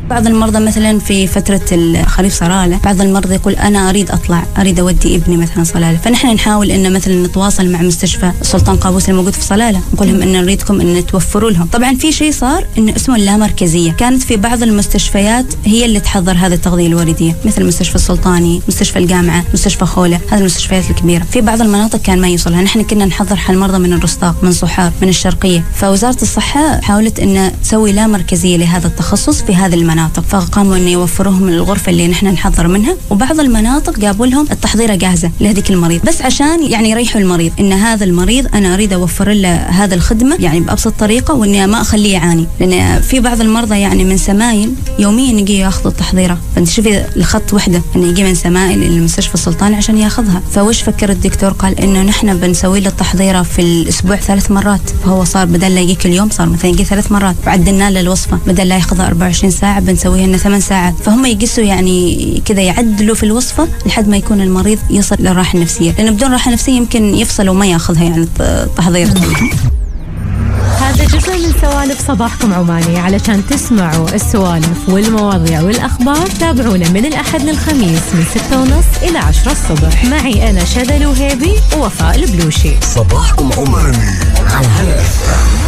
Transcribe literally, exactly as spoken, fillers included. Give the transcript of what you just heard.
بعض المرضى مثلا في فترة الخريف صلالة، بعض المرضى يقول أنا أريد أطلع، أريد أودي ابني مثلا صلالة، فنحن نحاول إن مثلا نتواصل مع مستشفى سلطان قابوس الموجود في صلالة، نقول لهم إن نريدكم إن توفروا لهم. طبعا في شيء صار إن اسمه اللامركزية، كانت في بعض المستشفيات هي اللي تحضر هذه التغذية الوردية، مثل مستشفى السلطاني، مستشفى الجامعة، مستشفى خولة، هذه المستشفيات الكبيرة. في بعض المناطق كان ما يوصلها، نحن كنا نحضر حال مرضى من الرستاق، من صحار، من الشرقية، فوزارة الصحة حاولت إن تسوي لامركزية لهذا التخصص في هذه المناطق، فقاموا إن يوفروهم من الغرفة اللي نحن نحضر منها، وبعض المناطق جابوا لهم التحضيرة جاهزة لهذيك المريض، بس عشان يعني يريحوا المريض إن هذا المريض أنا أريد أوفر له هذا الخدمة يعني بأبسط طريقة، وإني ما أخليه يعاني، لأن في بعض المرضى يعني من سمايل يوميا يجي ياخذ التحضيرة، فأنت شوفي الخط وحدة إنه يجي من سمايل إلى المستشفى السلطاني عشان ياخذها. فوش فكر الدكتور؟ قال إنه نحن بنسوي له التحضيرة في الأسبوع ثلاث مرات، فهو صار بدل لا يجي كل يوم صار مثلا يجي ثلاث مرات، وعدلنا له الوصفة بدل لا ياخذها أربعة وعشرين ساعة بنسويها لنا ثمان ساعات، فهم يقسوا يعني كذا يعدلوا في الوصفة لحد ما يكون المريض يصل للراحة النفسية، لأنه بدون راحة نفسية يمكن يفصل وما ياخذها يعني التحضير. هذا جزء من سوالف صباحكم عماني، علشان تسمعوا السوالف والمواضيع والأخبار تابعونا من الأحد للخميس من ستة ونص إلى عشرة الصبح، معي أنا شذى الوهيبي ووفاء البلوشي. صباحكم عماني على